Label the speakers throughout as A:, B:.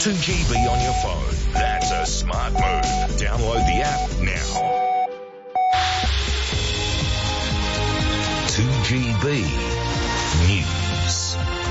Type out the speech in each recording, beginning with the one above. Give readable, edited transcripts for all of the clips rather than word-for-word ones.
A: 2GB on your phone. That's a smart move. Download the app now. 2GB News.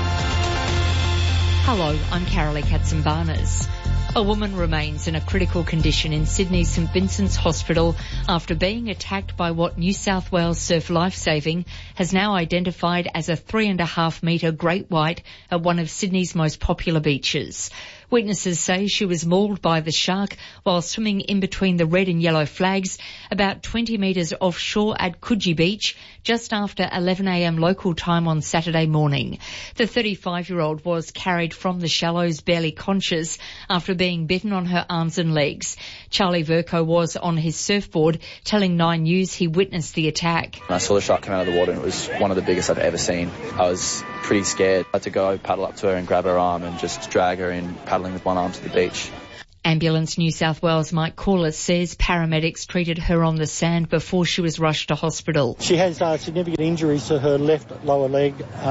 B: Hello, I'm Carolee Katsimbarnas. A woman remains in a critical condition in Sydney's St Vincent's Hospital after being attacked by what New South Wales Surf Lifesaving has now identified as a 3.5 metre great white at one of Sydney's most popular beaches. Witnesses say she was mauled by the shark while swimming in between the red and yellow flags about 20 metres offshore at Coogee Beach just after 11 a.m. local time on Saturday morning. The 35-year-old was carried from the shallows barely conscious after being bitten on her arms and legs. Charlie Verco was on his surfboard telling 9 News he witnessed the attack.
C: I saw the shark come out of the water and it was one of the biggest I've ever seen. I was pretty scared. I had to go paddle up to her and grab her arm and just drag her in, paddling with one arm to the beach.
B: Ambulance New South Wales Mike Corliss says paramedics treated her on the sand before she was rushed to hospital.
D: She has significant injuries to her left lower leg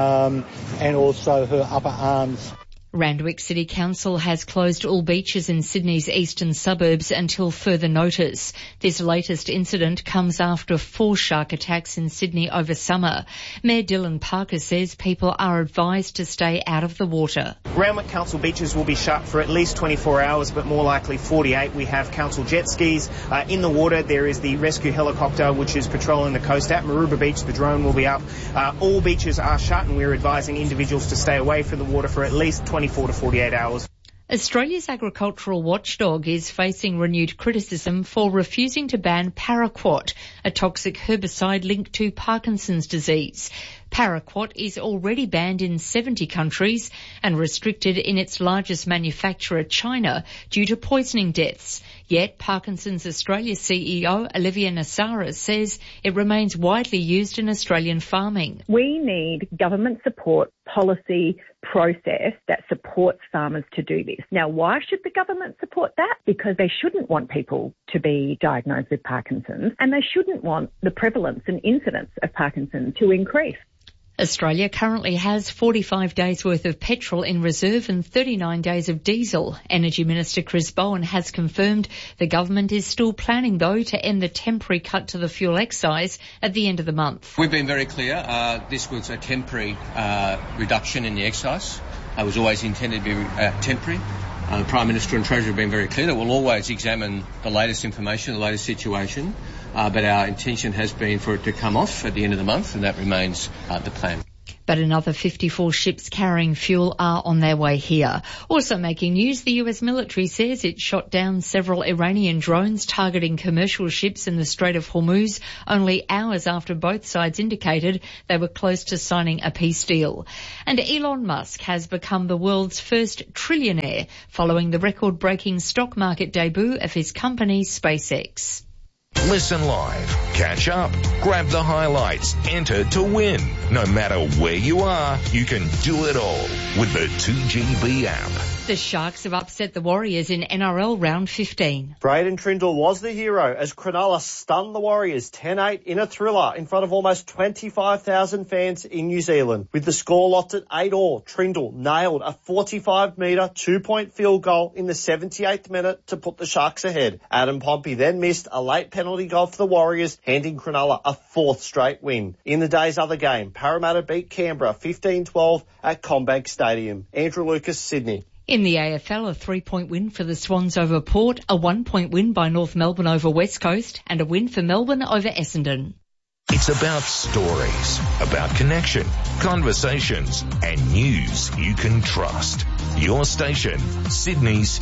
D: and also her upper arms.
B: Randwick City Council has closed all beaches in Sydney's eastern suburbs until further notice. This latest incident comes after 4 shark attacks in Sydney over summer. Mayor Dylan Parker says people are advised to stay out of the water.
E: Randwick Council beaches will be shut for at least 24 hours, but more likely 48. We have council jet skis in the water. There is the rescue helicopter, which is patrolling the coast. At Maroubra Beach, the drone will be up. All beaches are shut, and we're advising individuals to stay away from the water for at least 24 to 48 hours.
B: Australia's agricultural watchdog is facing renewed criticism for refusing to ban paraquat, a toxic herbicide linked to Parkinson's disease. Paraquat is already banned in 70 countries and restricted in its largest manufacturer, China, due to poisoning deaths. Yet Parkinson's Australia CEO Olivia Nassara says it remains widely used in Australian farming.
F: We need government support, policy, process that supports farmers to do this. Now, why should the government support that? Because they shouldn't want people to be diagnosed with Parkinson's, and they shouldn't want the prevalence and incidence of Parkinson's to increase.
B: Australia currently has 45 days worth of petrol in reserve and 39 days of diesel. Energy Minister Chris Bowen has confirmed the government is still planning, though, to end the temporary cut to the fuel excise at the end of the month.
G: We've been very clear. This was a temporary reduction in the excise. It was always intended to be temporary. The Prime Minister and Treasurer have been very clear that we'll always examine the latest information, the latest situation, but our intention has been for it to come off at the end of the month, and that remains the plan.
B: But another 54 ships carrying fuel are on their way here. Also making news, the US military says it shot down several Iranian drones targeting commercial ships in the Strait of Hormuz only hours after both sides indicated they were close to signing a peace deal. And Elon Musk has become the world's first trillionaire following the record-breaking stock market debut of his company, SpaceX.
A: Listen live, catch up, grab the highlights, enter to win. No matter where you are, you can do it all with the 2GB app.
B: The Sharks have upset the Warriors in NRL Round 15.
H: Braden Trindle was the hero as Cronulla stunned the Warriors 10-8 in a thriller in front of almost 25,000 fans in New Zealand. With the score locked at 8-all, Trindle nailed a 45-metre, 2-point field goal in the 78th minute to put the Sharks ahead. Adam Pompey then missed a late penalty goal for the Warriors, handing Cronulla a 4th straight win. In the day's other game, Parramatta beat Canberra 15-12 at CommBank Stadium. Andrew Lucas, Sydney.
B: In the AFL, a 3-point win for the Swans over Port, a 1-point win by North Melbourne over West Coast, and a win for Melbourne over Essendon.
A: It's about stories, about connection, conversations, and news you can trust. Your station, Sydney's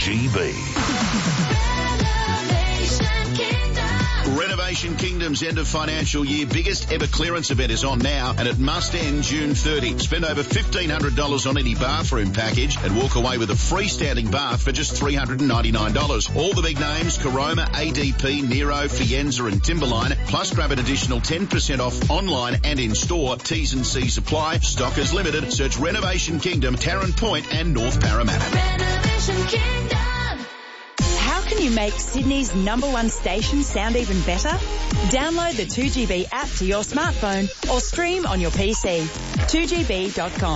A: 2GB.
I: Renovation Kingdom's end of financial year biggest ever clearance event is on now, and it must end June 30. Spend over $1,500 on any bathroom package and walk away with a freestanding bath for just $399. All the big names, Caroma, ADP, Nero, Fienza and Timberline, plus grab an additional 10% off online and in store. T's and C's apply. Stock is limited. Search Renovation Kingdom, Tarrant Point and North Parramatta.
J: Renovation Kingdom.
K: How can you make Sydney's #1 station sound even better? Download the 2GB app to your smartphone or stream on your PC. 2GB.com.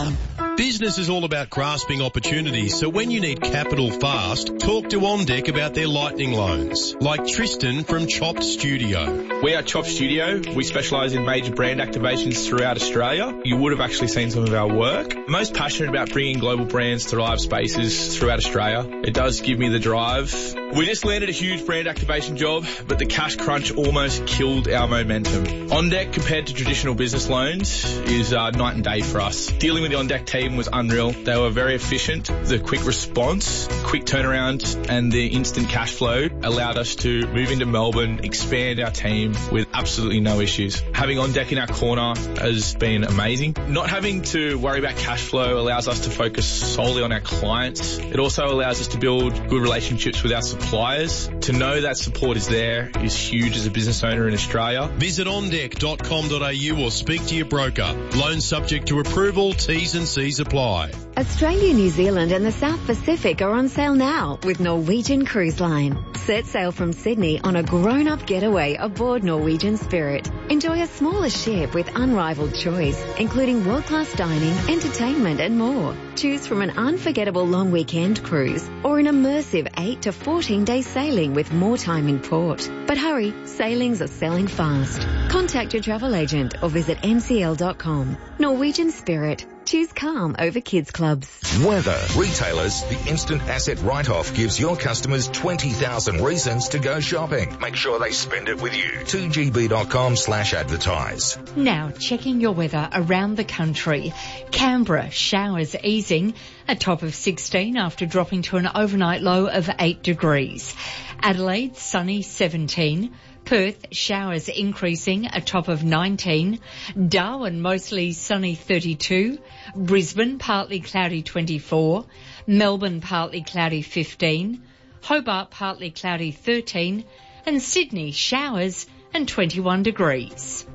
L: Business is all about grasping opportunities, so when you need capital fast, talk to OnDeck about their lightning loans, like Tristan from Chopped Studio.
M: We are Chopped Studio. We specialise in major brand activations throughout Australia. You would have actually seen some of our work. I'm most passionate about bringing global brands to live spaces throughout Australia. It does give me the drive. We just landed a huge brand activation job, but the cash crunch almost killed our momentum. OnDeck, compared to traditional business loans, is night and day for us. Dealing with the OnDeck team was unreal. They were very efficient. The quick response, quick turnaround, and the instant cash flow allowed us to move into Melbourne, expand our team with absolutely no issues. Having OnDeck in our corner has been amazing. Not having to worry about cash flow allows us to focus solely on our clients. It also allows us to build good relationships with our suppliers. To know that support is there is huge as a business owner in Australia.
L: Visit ondeck.com.au or speak to your broker. Loan subject to approval, T's and C's apply.
N: Australia, New Zealand and the South Pacific are on sale now with Norwegian Cruise Line. Set sail from Sydney on a grown-up getaway aboard Norwegian Spirit. Enjoy a smaller ship with unrivaled choice, including world-class dining, entertainment and more. Choose from an unforgettable long weekend cruise or an immersive 8 to 14-day sailing with more time in port. But hurry, sailings are selling fast. Contact your travel agent or visit ncl.com. Norwegian Spirit. Choose calm over kids clubs.
A: Weather. Retailers, the instant asset write-off gives your customers 20,000 reasons to go shopping. Make sure they spend it with you. 2gb.com/advertise.
B: Now, checking your weather around the country. Canberra, showers easing, a top of 16 after dropping to an overnight low of 8 degrees. Adelaide, sunny, 17. Perth, showers increasing, a top of 19. Darwin, mostly sunny, 32. Brisbane, partly cloudy, 24. Melbourne, partly cloudy, 15. Hobart, partly cloudy, 13. And Sydney, showers and 21 degrees.